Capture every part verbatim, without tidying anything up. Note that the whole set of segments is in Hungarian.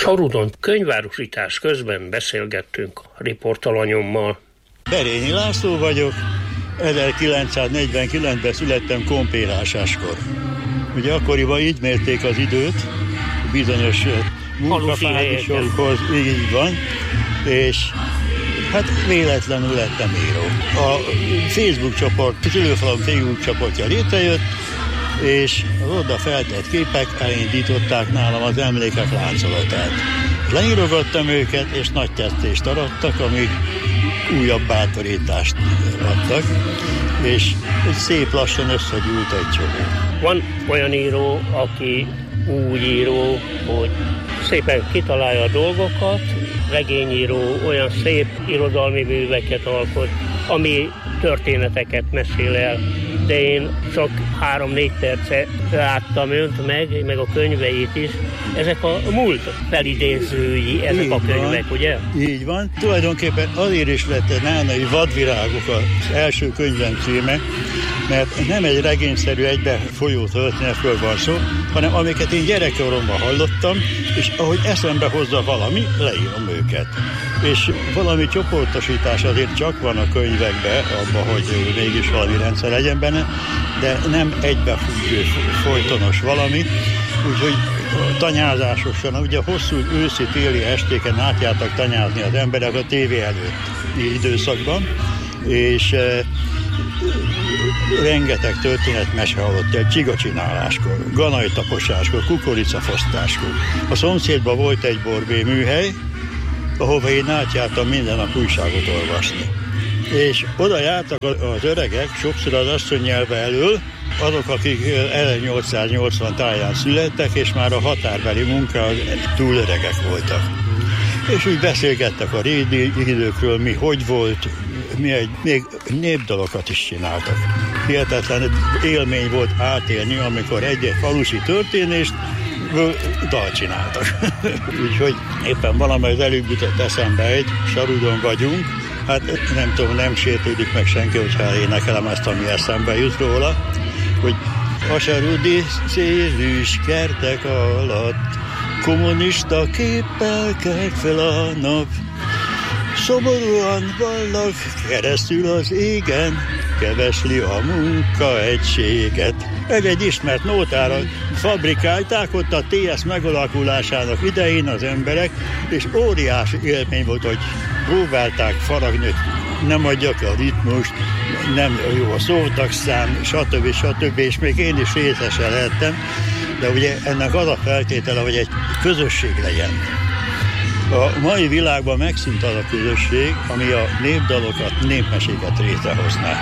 Sarudon könyvárosítás közben beszélgettünk a riportalanyommal. Berényi László vagyok, ezerkilencszáznegyvenkilencben születtem kompérásáskor. Ugye akkoriban így mérték az időt, bizonyos munkafázisokhoz, így van, és hát véletlenül lettem író. A Facebook csoport, a Szülőfalom Facebook csoportja létrejött, és az oda feltett képek elindították nálam az emlékek láncolatát. Leírogattam őket, és nagy tetszést arattak, amik újabb bátorítást adtak, és egy szép lassan összegyűlt egy csomó. Van olyan író, aki úgy író, hogy szépen kitalálja a dolgokat, regényíró olyan szép irodalmi műveket alkot, ami történeteket mesél el, de én csak három-négy perce láttam önt meg, meg a könyveit is. Ezek a múlt felidézői, ezek így a könyvek, van, ugye? Így van. Tulajdonképpen azért is lett a Nánai Vadvirágok az első könyvem címe, mert nem egy regényszerű egybe folyó történetről van szó, hanem amiket én gyerekkoromban hallottam, és ahogy eszembe hozza valami, leírom őket. És valami csoportosítás azért csak van a könyvekben, abban, hogy mégis valami rendszer legyen benne, de nem egybefüggő, folytonos valami, úgyhogy tanyázásosan, ugye hosszú őszi-téli estéken átjártak tanyázni az emberek a tévé előtt időszakban, és e, rengeteg történet mese hallott el csigacsináláskor, ganajtaposáskor, kukoricafosztáskor. A szomszédban volt egy borbé műhely, ahova én átjártam minden nap újságot olvasni. És oda jártak az öregek, sokszor az asszonynyelve elől, azok, akik ezernyolcszáznyolcvan táján születtek, és már a határbeli munkához túl öregek voltak. És úgy beszélgettek a régi időkről, mi hogy volt, mi egy, még népdalokat is csináltak. Hihetetlen élmény volt átélni, amikor egy-egy falusi történést dalt csináltak. Úgyhogy éppen valami az előbb jutott eszembe, egy Sarudon vagyunk, hát nem tudom, nem sértődik meg senki, hogyha énekelem ezt, ami eszembe jut róla, hogy a sarudi szélűs kertek alatt kommunista képpel kelt fel a nap. Szomorúan vallak keresztül az égen, kevesli a munkaegységet. Meg egy ismert nótára fabrikálták ott a té es megalakulásának idején az emberek, és óriási élmény volt, hogy próbálták faragni, hogy nem adjak a ritmust, nem jó a szótagszám, stb. stb. És még én is részesen lehettem, de ugye ennek az a feltétele, hogy egy közösség legyen. A mai világban megszűnt az a közösség, ami a népdalokat, népmeséket létrehozná.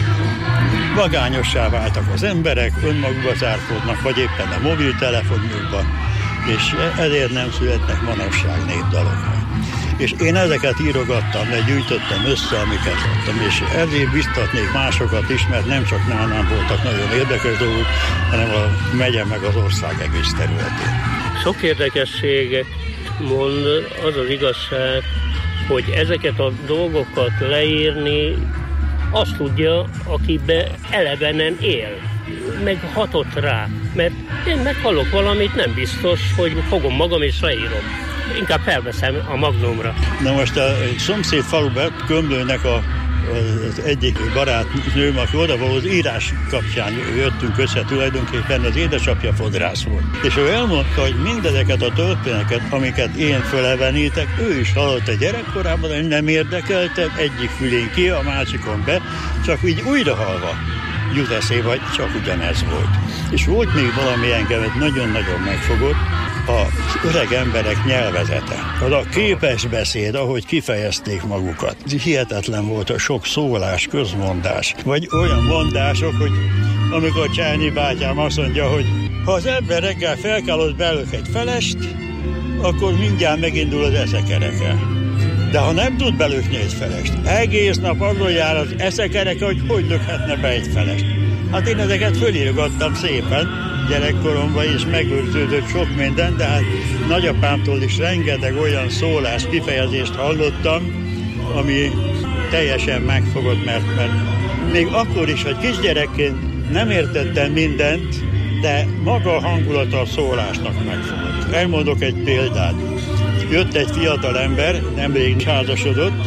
Magányossá váltak az emberek, önmagukba zárkódnak, vagy éppen a mobiltelefonjukba, és ezért nem születnek manapság népdalok. És én ezeket írogattam, de gyűjtöttem össze, amiket adtam, és ezért biztatnék másokat is, mert nem csak nálám voltak nagyon érdekes dolgok, hanem a megye meg az ország egész területén. Sok érdekességet mond, az az igazság, hogy ezeket a dolgokat leírni azt tudja, akibe elevenen él, meg hatott rá. Mert én meghallok valamit, nem biztos, hogy fogom magam és leírom. Inkább felveszem a magnumra. Na most a szomszéd faluban Gömlőnek a, az egyik barátnőm, aki oda volt, az írás kapcsán jöttünk össze tulajdonképpen, az édesapja fodrász volt. És ő elmondta, hogy mindezeket a történeteket, amiket én fölevenítek, ő is hallott a gyerekkorában, hogy nem érdekelte, egyik fülén ki, a másikon be, csak így újra hallva jut eszébe, vagy csak ugyanez volt. És volt még valami engem, nagyon-nagyon megfogott, az öreg emberek nyelvezete. Az a képes beszéd, ahogy kifejezték magukat. Hihetetlen volt a sok szólás, közmondás. Vagy olyan mondások, hogy amikor Csányi bátyám azt mondja, hogy ha az ember reggel felkállott belőle egy felest, akkor mindjárt megindul az eszekereke. De ha nem tud belökni egy felest, egész nap azon jár az eszekereke, hogy hogy lökhetne be egy felest. Hát én ezeket fölírgattam szépen, gyerekkoromban is megőrződött sok minden, de hát nagyapámtól is rengeteg olyan szólás, kifejezést hallottam, ami teljesen megfogott, mert, mert még akkor is, hogy kisgyerekként nem értettem mindent, de maga a hangulata a szólásnak megfogott. Elmondok egy példát. jött egy fiatal ember, nemrég házasodott,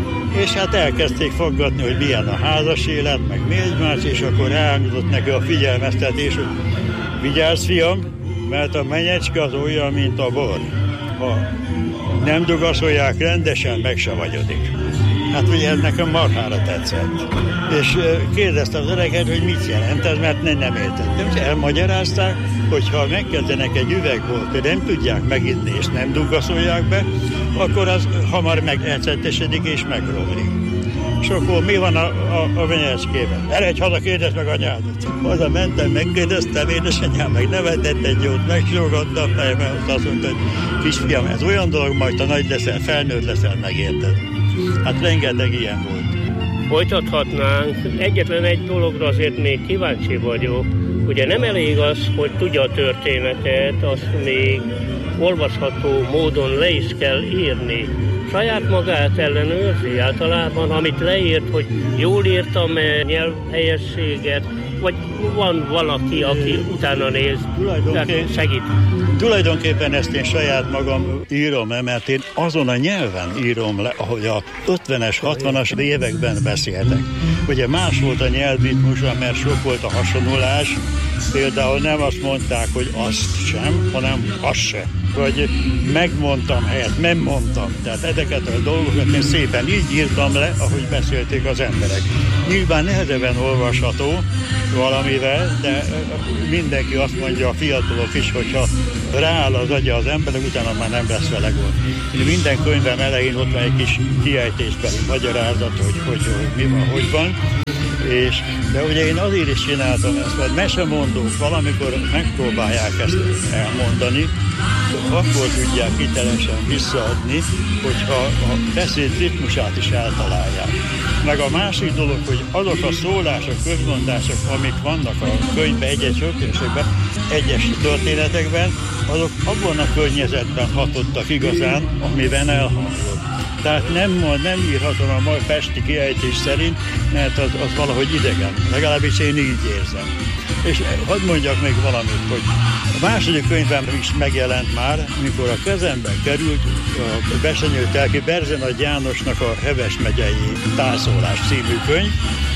és hát elkezdték faggatni, hogy milyen a házas élet, meg mi egymás, és akkor elhangzott neki a figyelmeztetés, hogy vigyázz, fiam, mert a menyecske az olyan, mint a bor. Ha nem dugaszolják rendesen, meg se vagyodik. Hát ugye ez nekem marhára tetszett. És kérdeztem az öreget, hogy mit jelent ez, mert nem, nem értettem. És elmagyarázták, hogy ha megkezdenek egy üvegbort, hogy nem tudják meginni és nem dugaszolják be, akkor az hamar megecetesedik és megromlik. És akkor mi van a, a, a menyecskében? Eredj haza, kérdezd meg anyádat. Haza mentem, megkérdeztem, édesanyám meg nevetett egy jót, megsógatta a fejembe, azt mondta, hogy kisfiam, ez olyan dolog, majd te nagy leszel, felnőtt leszel, megérted. Hát rengeteg ilyen volt. Folytathatnánk. Egyetlen egy dologra azért még kíváncsi vagyok. Ugye nem elég az, hogy tudja a történetet, azt még olvasható módon le is kell írni. Saját magát ellenőrzi általában, amit leírt, hogy jól írtam-e nyelvhelyességet, vagy van valaki, aki utána néz, tehát segít. Tulajdonképpen ezt én saját magam írom, mert én azon a nyelven írom le, ahogy a ötvenes, hatvanas években beszéltek. Ugye más volt a nyelvritmusa, mert sok volt a hasonlás, például nem azt mondták, hogy azt sem, hanem azt se. Vagy megmondtam helyett, nem mondtam. Tehát ezeket a dolgokat én szépen így írtam le, ahogy beszélték az emberek. Nyilván nehezebben olvasható valamivel, de mindenki azt mondja, a fiatalok is, hogyha rááll az agya az emberek, utána már nem lesz vele gond. Minden könyvem elején ott van egy kis kiejtésbeli magyarázat, hogy, hogy, hogy mi van, hogy van. És, de ugye én azért is csináltam ezt, mert mesemondók valamikor megpróbálják ezt elmondani, akkor tudják hitelesen visszaadni, hogyha a beszéd ritmusát is eltalálják. Meg a másik dolog, hogy azok a szólások, közmondások, amik vannak a könyvben, egyes történetekben, egyes történetekben, azok abban a környezetben hatottak igazán, amiben elhangzott. Tehát nem, nem írhatom a mai pesti kiejtés szerint, mert az, az valahogy idegen. Legalábbis én így érzem. És hadd mondjak még valamit, hogy a második könyvem is megjelent már, amikor a kezembe került a Besenyő Telki Berzenagy Jánosnak a Heves megyei Társzólás című könyv,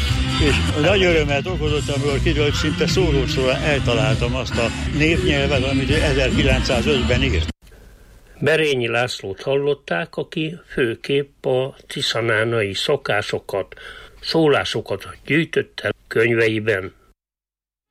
és nagy örömet okozott, amikor kiderült, szinte szóról-szóra eltaláltam azt a népnyelvet, amit ezerkilencszázötben írt. Berényi Lászlót hallották, aki főképp a tiszanánai szokásokat, szólásokat gyűjtött el könyveiben.